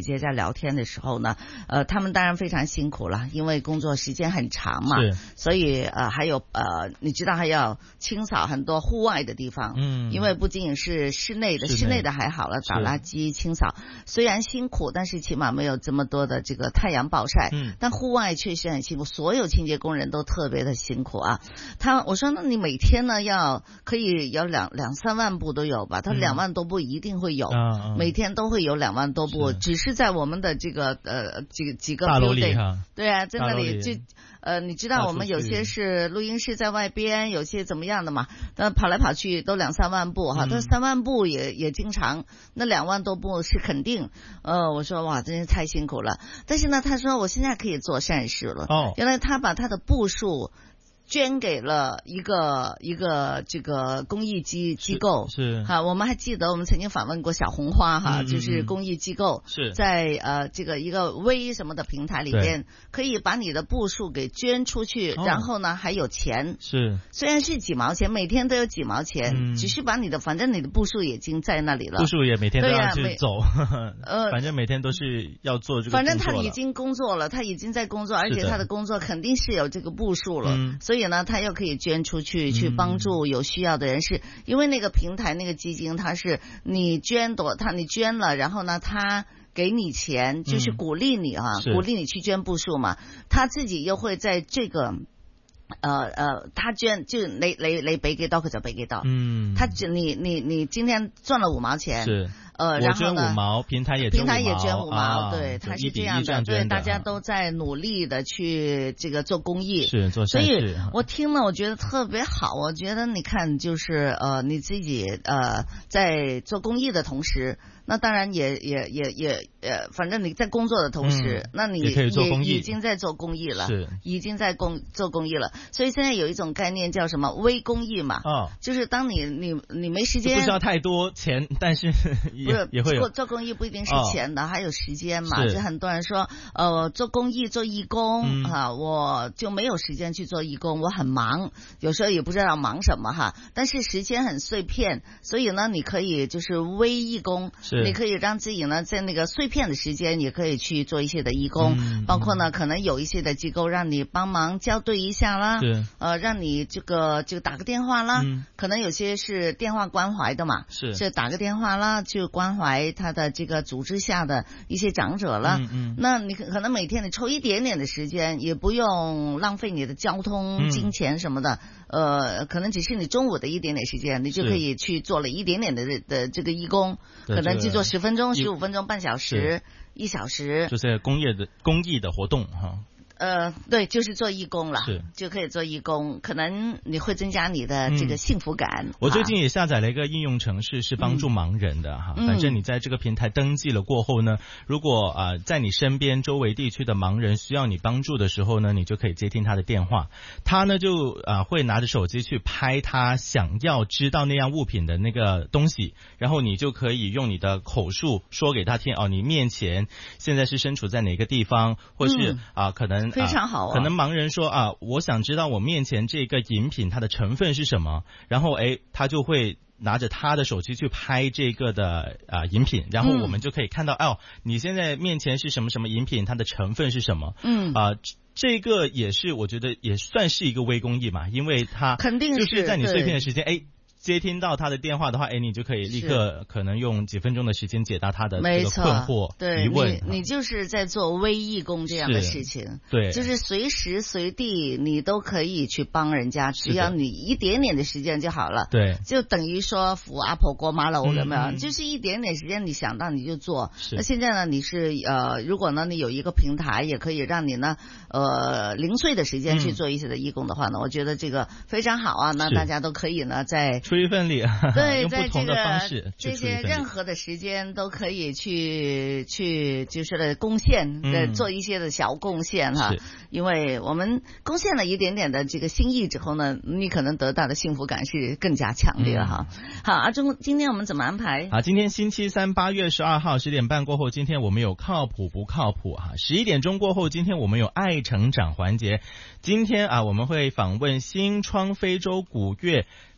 姐在聊天的时候呢，他们当然非常辛苦了，因为工作时间很长嘛，所以还有你知道还要清扫很多户外的地方，因为不仅仅是室内的还好了，倒垃圾清扫虽然辛苦，但是起码没有这么多的这个太阳暴晒，但户外确实很辛苦，所有清洁工人都特别的辛苦啊。我说那你每天呢可以有两三万步都有吧？他2万多步一定会有，每天都会有2万多步，只是在我们的这个几个大楼里对啊，在那里就你知道我们有些是录音室在外边，有些怎么样的嘛？跑来跑去都2、3万步哈，但3万步也经常，那2万多步是肯定。我说哇，真是太辛苦了。但是呢，他说我现在可以做善事了。原来他把他的步数捐给了一个这个公益机构， 是哈，我们还记得我们曾经访问过小红花哈，就是公益机构是在这个一个微什么的平台里边，可以把你的步数给捐出去，然后呢还有钱， 是虽然是几毛钱，每天都有几毛钱，只是把反正你的步数已经在那里了， 步数也每天都要去走，反正每天都是要做这个， 反正他已经工作了，他已经在工作，而且他的工作肯定是有这个步数了，所以呢，他又可以捐出去，去帮助有需要的人士。因为那个平台那个基金，它是你捐了，然后呢，他给你钱，就是鼓励你鼓励你去捐步数嘛。他自己又会在这个。他捐就你俾幾多佢就俾幾多，他你今天賺了5毛錢， 是。 然後呢， 我捐5毛，平台也捐5毛，对，他是这样的，对，大家都在努力的去这个做公益， 是做善事。 所以我听了，我觉得特别好。我觉得你看，就是你自己在做公益的同时，那当然也反正你在工作的同时，那你也已经在做公益了，已经在做公益了。所以现在有一种概念叫什么微公益嘛，就是当你没时间， 不需要太多钱，但是也会做公益不一定是钱的，还有时间嘛。就很多人说做公益做义工我就没有时间去做义工，我很忙，有时候也不知道忙什么哈，但是时间很碎片，所以呢你可以就是微义工，你可以让自己呢在那个碎片的时间也可以去做一些的义工，包括呢可能有一些的机构让你帮忙校对一下啦，让你这个打个电话啦，可能有些是电话关怀的嘛，是打个电话啦，就关怀他的这个组织下的一些长者了。那你可能每天你抽一点点的时间，也不用浪费你的交通、金钱什么的，可能只是你中午的一点点时间，你就可以去做了一点点的这个义工，可能去做10分钟、15分钟、半小时、1小时， 就是公益的活动哈。 对，就是做义工了，就可以做义工，可能你会增加你的这个幸福感。 我最近也下载了一个应用程式，是帮助盲人的哈。反正你在这个平台登记了过后呢，如果在你身边周围地区的盲人需要你帮助的时候呢，你就可以接听他的电话，他呢就会拿着手机去拍他想要知道那样物品的那个东西，然后你就可以用你的口述说给他听，你面前现在是身处在哪个地方，或是可能非常好可能盲人说我想知道我面前这个饮品它的成分是什么，然后他就会拿着他的手机去拍这个的饮品，然后我们就可以看到你现在面前是什么什么饮品，它的成分是什么。这个也是我觉得也算是一个微公益嘛，因为它肯定就是在你碎片的时间接听到他的电话的话，你就可以立刻可能用几分钟的时间解答他的这个困惑疑问。 你就是在做微义工这样的事情， 对， 就是随时随地你都可以去帮人家，只要你一点点的时间就好了。 对， 就等于说扶阿婆过马路有没有？就是一点点时间，你想到你就做。那现在呢，你是如果呢你有一个平台，也可以让你呢零碎的时间去做一些的义工的话呢，我觉得这个非常好啊。那大家都可以呢在出一份力， 对， 用不同的方式这些任何的时间都可以去就是贡献，做一些的小贡献哈。因为我们贡献了一点点的这个心意之后呢，你可能得到的幸福感是更加强烈哈。好，阿忠，今天我们怎么安排？ 今天星期三8月12号10点半过后，今天我们有靠谱不靠谱11点钟过后，今天我们有爱成长环节。今天我们会访问新创非洲古越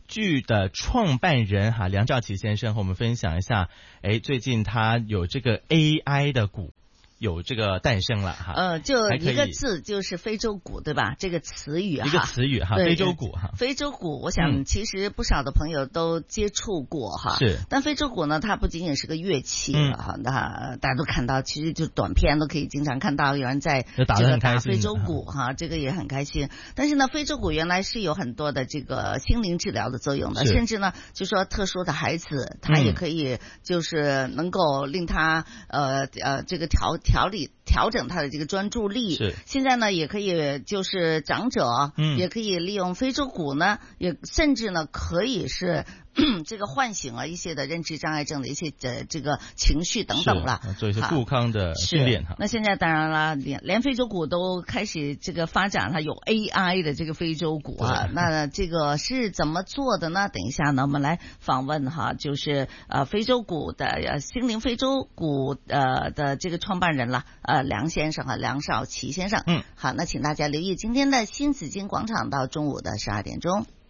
具的创办人哈梁兆琪先生和我们分享一下，最近他有这个 AI 的股有这个诞生了哈， 就一个字就是非洲鼓，对吧？这个词语哈， 一个词语哈，非洲鼓哈， 非洲鼓，我想其实不少的朋友都接触过哈。 是， 但非洲鼓呢，它不仅仅是个乐器哈，那大家都看到，其实就短片都可以经常看到有人在这个打非洲鼓哈，这个也很开心。但是呢，非洲鼓原来是有很多的这个心灵治疗的作用的，甚至呢，就说特殊的孩子，他也可以就是能够令他这个调整他的这个专注力。 是， 现在呢也可以就是长者，也可以利用非洲鼓呢，也甚至呢可以是这个唤醒了一些的认知障碍症的一些这个情绪等等了， 做一些固康的训练哈。 那现在当然了，连非洲鼓都开始这个发展了，有 AI 的这个非洲鼓啊。那这个是怎么做的呢？等一下呢，我们来访问哈，就是非洲鼓的心灵非洲鼓的这个创办人了，梁先生和梁兆琪先生。好，那请大家留意今天的新紫金广场到中午的12点钟。